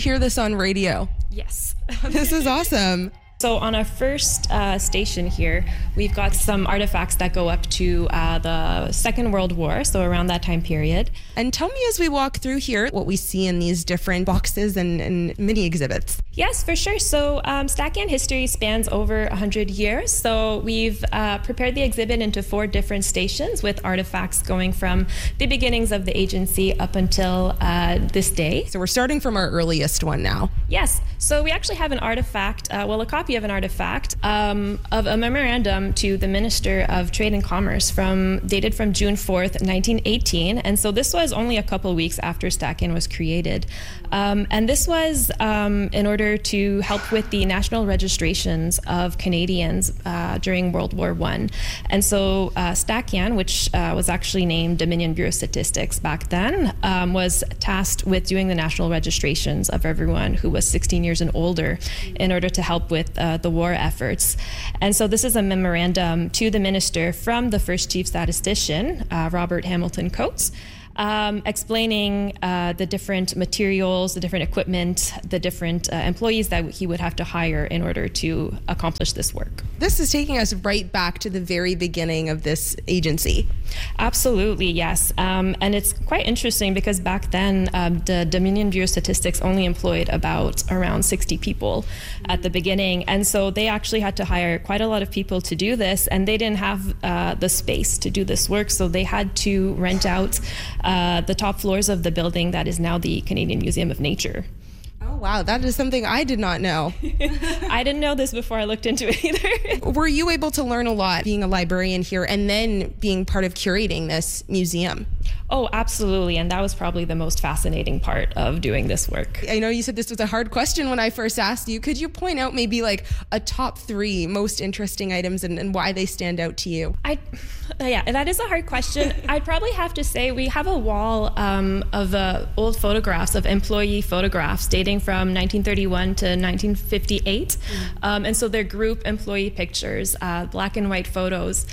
hear this on radio? Yes. This is awesome. So on our first station here, we've got some artifacts that go up to the Second World War, so around that time period. And tell me as we walk through here what we see in these different boxes and mini exhibits. Yes, for sure. So Stacan history spans over 100 years. So we've prepared the exhibit into 4 different stations with artifacts going from the beginnings of the agency up until this day. So we're starting from our earliest one now. Yes. So we actually have an artifact, a copy of an artifact of a memorandum to the Minister of Trade and Commerce dated from June 4th, 1918. And so this was only a couple weeks after Stacan was created. And this was in order to help with the national registrations of Canadians during World War I. And so Stacan, which was actually named Dominion Bureau of Statistics back then, was tasked with doing the national registrations of everyone who was 16 years and older in order to help with the war efforts. And so this is a memorandum to the minister from the first chief statistician, Robert Hamilton Coates, explaining the different materials, the different equipment, the different employees that he would have to hire in order to accomplish this work. This is taking us right back to the very beginning of this agency. Absolutely, yes. And it's quite interesting because back then, the Dominion Bureau of Statistics only employed around 60 people at the beginning. And so they actually had to hire quite a lot of people to do this, and they didn't have the space to do this work. So they had to rent out the top floors of the building that is now the Canadian Museum of Nature. Oh, wow. That is something I did not know. I didn't know this before I looked into it either. Were you able to learn a lot being a librarian here and then being part of curating this museum? Oh, absolutely. And that was probably the most fascinating part of doing this work. I know you said this was a hard question when I first asked you. Could you point out maybe like a top 3 most interesting items and why they stand out to you? Yeah, that is a hard question. I'd probably have to say we have a wall of old photographs, of employee photographs dating from 1931 to 1958. And so they're group employee pictures, black and white photos.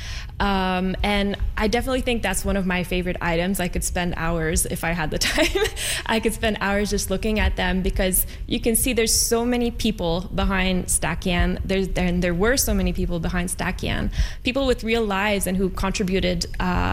And I definitely think that's one of my favorite items. I could spend hours, if I had the time, I could spend hours just looking at them because you can see there's so many people behind Stacan. There were so many people behind Stacan, people with real lives and who contributed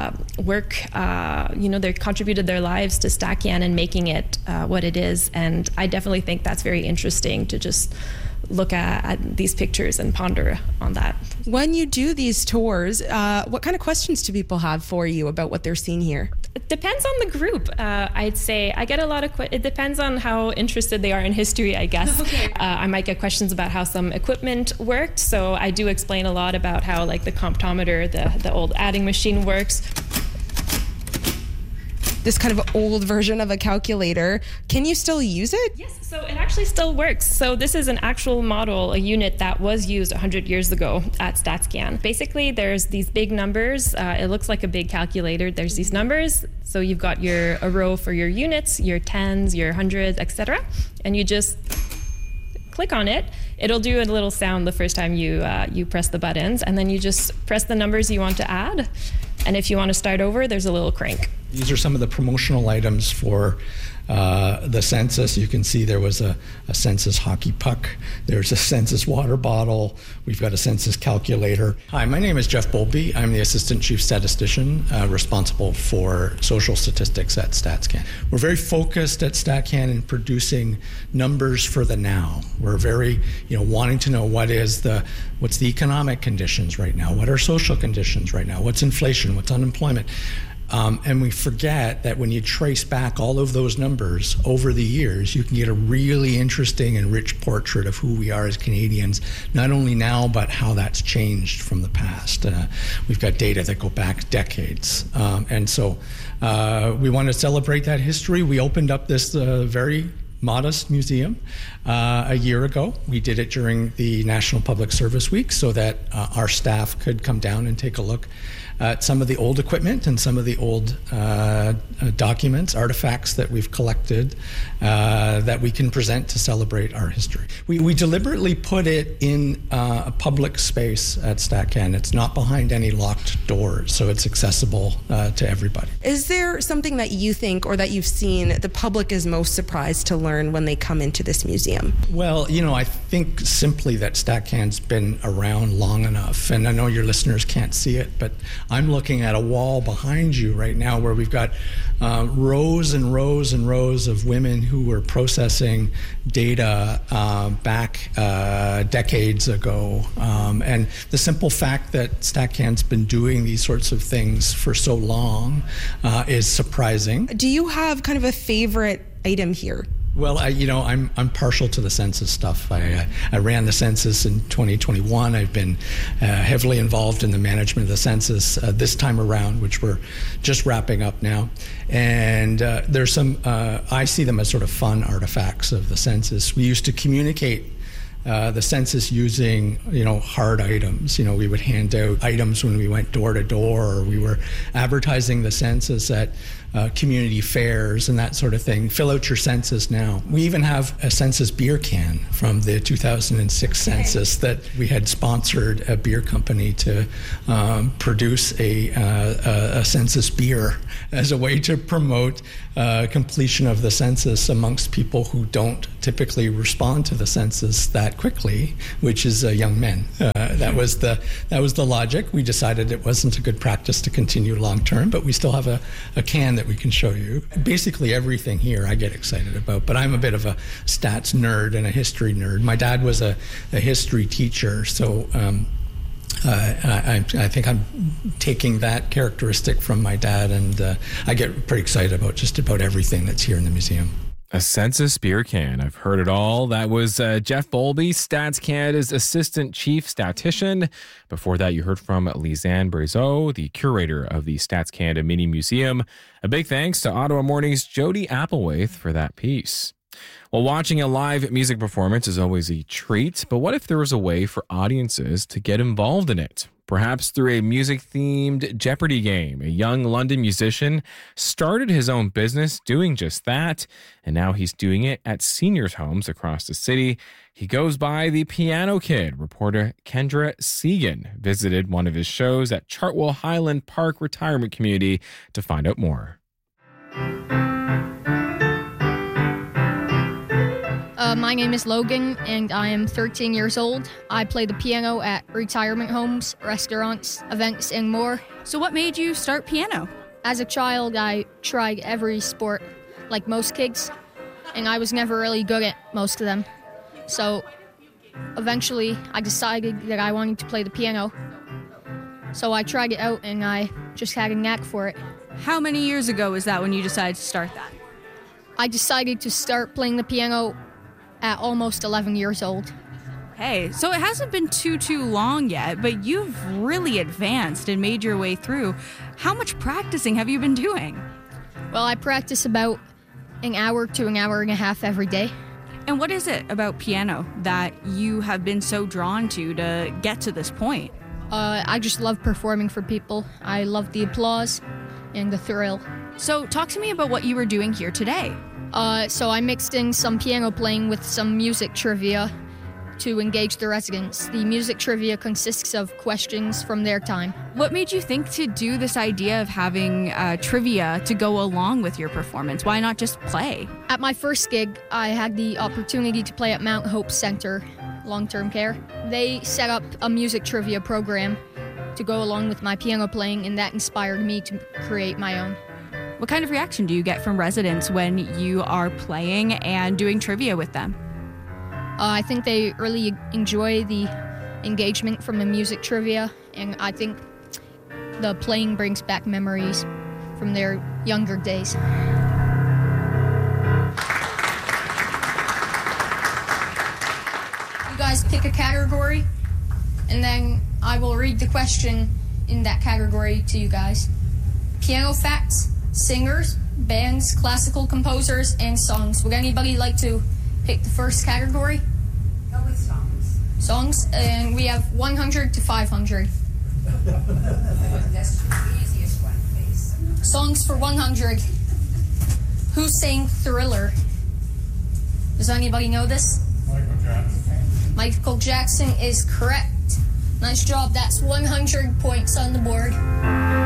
they contributed their lives to Stacan and making it what it is. And I definitely think that's very interesting to just look at these pictures and ponder on that. When you do these tours, what kind of questions do people have for you about what they're seeing here? It depends on the group. I'd say I get a lot of it depends on how interested they are in history, I guess. Okay. I might get questions about how some equipment worked. So I do explain a lot about how like the comptometer, the old adding machine works. This kind of old version of a calculator. Can you still use it? Yes, so it actually still works. So this is an actual model, a unit that was used 100 years ago at StatScan. Basically, there's these big numbers. It looks like a big calculator. There's these numbers. So you've got a row for your units, your tens, your hundreds, etc. And you just click on it. It'll do a little sound the first time you press the buttons, and then you just press the numbers you want to add. And if you want to start over, there's a little crank. These are some of the promotional items for the census. You can see there was a census hockey puck. There's a census water bottle. We've got a census calculator. Hi, my name is Jeff Bowlby. I'm the Assistant Chief Statistician responsible for social statistics at StatScan. We're very focused at StatCan in producing numbers for the now. We're very, wanting to know what's the economic conditions right now? What are social conditions right now? What's inflation? What's unemployment? And we forget that when you trace back all of those numbers over the years, you can get a really interesting and rich portrait of who we are as Canadians, not only now, but how that's changed from the past. We've got data that go back decades. And so we want to celebrate that history. We opened up this very modest museum a year ago. We did it during the National Public Service Week so that our staff could come down and take a look at some of the old equipment and some of the old documents, artifacts that we've collected that we can present to celebrate our history. We deliberately put it in a public space at StatCan. It's not behind any locked doors, so it's accessible to everybody. Is there something that you think or that you've seen the public is most surprised to learn learn when they come into this museum? Well, I think simply that StatCan's been around long enough, and I know your listeners can't see it, but I'm looking at a wall behind you right now where we've got rows and rows and rows of women who were processing data back decades ago. And the simple fact that StatCan's been doing these sorts of things for so long is surprising. Do you have kind of a favorite item here? Well, I'm partial to the census stuff. I ran the census in 2021. I've been heavily involved in the management of the census this time around, which we're just wrapping up now. And there's some, I see them as sort of fun artifacts of the census. We used to communicate the census using, hard items. We would hand out items when we went door to door, or we were advertising the census at community fairs and that sort of thing. Fill out your census now. We even have a census beer can from the 2006 census that we had sponsored a beer company to produce a census beer as a way to promote completion of the census amongst people who don't typically respond to the census that quickly, which is young men. That was the logic. We decided it wasn't a good practice to continue long term, but we still have a can that we can show you. Basically everything here I get excited about, but I'm a bit of a stats nerd and a history nerd. My dad was a history teacher, so I think I'm taking that characteristic from my dad, and I get pretty excited about just about everything that's here in the museum. A census beer can. I've heard it all. That was Jeff Bowlby, Stats Canada's Assistant Chief Statistician. Before that, you heard from Lisanne Brazeau, the curator of the Stats Canada Mini Museum. A big thanks to Ottawa Morning's Jody Applewaith for that piece. Well, watching a live music performance is always a treat, but what if there was a way for audiences to get involved in it? Perhaps through a music-themed Jeopardy game. A young London musician started his own business doing just that, and now he's doing it at seniors' homes across the city. He goes by the Piano Kid. Reporter Kendra Segan visited one of his shows at Chartwell Highland Park Retirement Community to find out more. My name is Logan, and I am 13 years old. I play the piano at retirement homes, restaurants, events, and more. So what made you start piano? As a child, I tried every sport, like most kids, and I was never really good at most of them. So eventually, I decided that I wanted to play the piano. So I tried it out, and I just had a knack for it. How many years ago was that when you decided to start that? I decided to start playing the piano at almost 11 years old. Hey, so it hasn't been too long yet, but you've really advanced and made your way through. How much practicing have you been doing? Well, I practice about an hour to an hour and a half every day. And what is it about piano that you have been so drawn to get to this point? I just love performing for people. I love the applause and the thrill. So talk to me about what you were doing here today. So I mixed in some piano playing with some music trivia to engage the residents. The music trivia consists of questions from their time. What made you think to do this idea of having trivia to go along with your performance? Why not just play? At my first gig, I had the opportunity to play at Mount Hope Center Long-Term Care. They set up a music trivia program to go along with my piano playing, and that inspired me to create my own. What kind of reaction do you get from residents when you are playing and doing trivia with them? I think they really enjoy the engagement from the music trivia, and I think the playing brings back memories from their younger days. You guys pick a category, and then I will read the question in that category to you guys. Piano facts, singers, bands, classical composers, and songs. Would anybody like to pick the first category? Go with songs. Songs, and we have 100 to 500. That's the easiest one, please. Songs for 100. Who sang Thriller? Does anybody know this? Michael Jackson. Michael Jackson is correct. Nice job. That's 100 points on the board.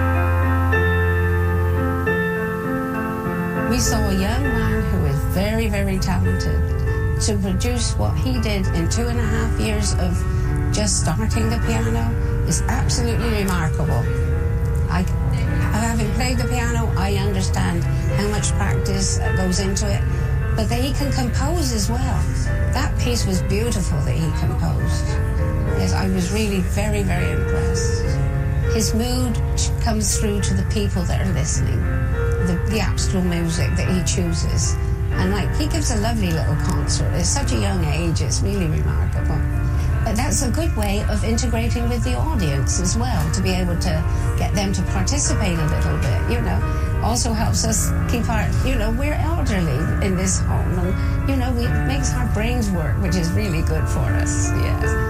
We saw a young man who was very, very talented. To produce what he did in 2.5 years of just starting the piano is absolutely remarkable. Having played the piano, I understand how much practice goes into it, but that he can compose as well. That piece was beautiful that he composed. Yes, I was really very, very impressed. His mood comes through to the people that are listening, the actual music that he chooses. And he gives a lovely little concert. At such a young age, it's really remarkable. But that's a good way of integrating with the audience as well, to be able to get them to participate a little bit, Also helps us keep our, we're elderly in this home, and, it makes our brains work, which is really good for us, yes.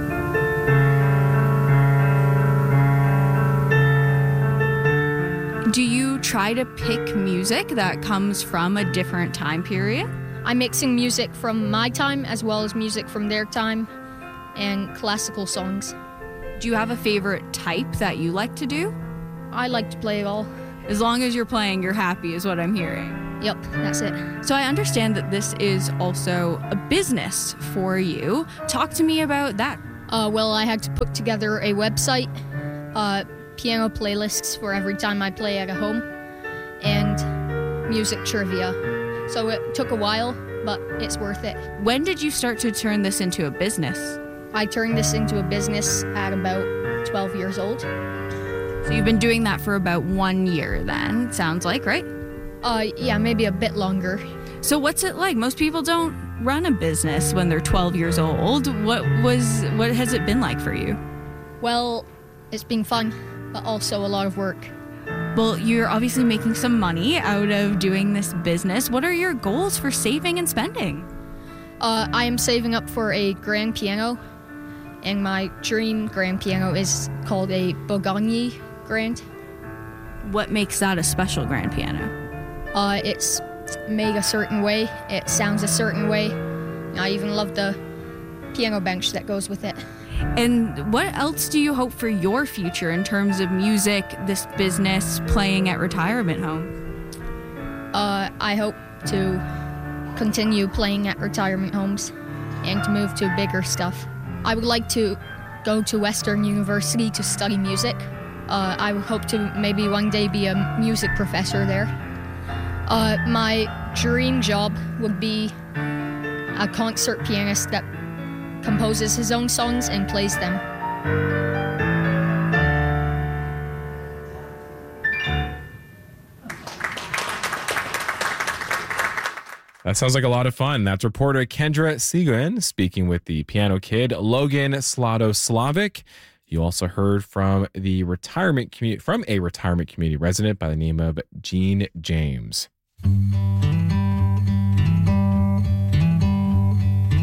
Do you try to pick music that comes from a different time period? I'm mixing music from my time as well as music from their time and classical songs. Do you have a favorite type that you like to do? I like to play it all. As long as you're playing, you're happy is what I'm hearing. Yep, that's it. So I understand that this is also a business for you. Talk to me about that. Well, I had to put together a website, piano playlists for every time I play at a home, and music trivia. So it took a while, but it's worth it. When did you start to turn this into a business? I turned this into a business at about 12 years old. So you've been doing that for about 1 year then, sounds like, right? Yeah, maybe a bit longer. So what's it like? Most people don't run a business when they're 12 years old. What has it been like for you? Well, it's been fun, but also a lot of work. Well, you're obviously making some money out of doing this business. What are your goals for saving and spending? I am saving up for a grand piano, and my dream grand piano is called a Bourgogne grand. What makes that a special grand piano? It's made a certain way, it sounds a certain way. I even love the piano bench that goes with it. And what else do you hope for your future in terms of music, this business, playing at retirement home? I hope to continue playing at retirement homes and to move to bigger stuff. I would like to go to Western University to study music. I would hope to maybe one day be a music professor there. My dream job would be a concert pianist that composes his own songs and plays them. That sounds like a lot of fun. That's reporter Kendra Seguin speaking with the piano kid Logan Sladoslavic. You also heard from a retirement community resident by the name of Gene James.